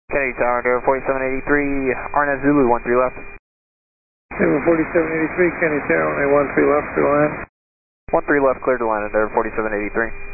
Kennedy Tower, Endeavour 4783, RNet Zulu, 13 left. Endeavour 4783, Kennedy Tower, 13 left, clear line. 13 left, clear to line, Endeavour 4783.